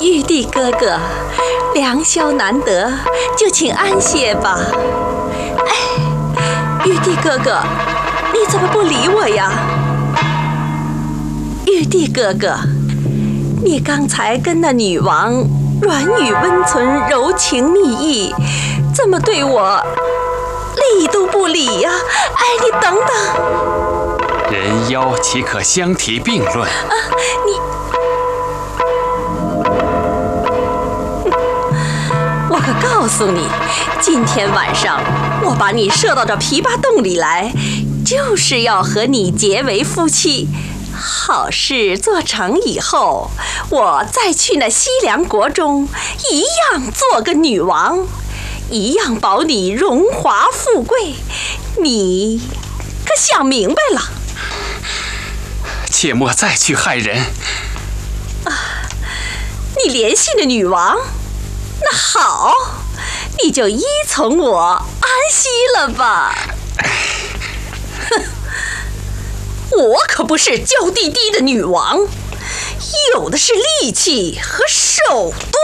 玉帝哥哥，良宵难得，就请安歇吧。哎，玉帝哥哥，你怎么不理我呀？玉帝哥哥，你刚才跟那女王软语温存，柔情蜜意，怎么对我理都不理呀？哎，你等等。 人妖岂可相提并论？ 我可告诉你，今天晚上我把你射到这琵琶洞里来，就是要和你结为夫妻。好事做成以后，我再去那西凉国中，一样做个女王，一样保你荣华富贵。你可想明白了？ 切莫再去害人。 你联系了女王？那好，你就依从我，安息了吧。哼，我可不是娇滴滴的女王，有的是力气和手段。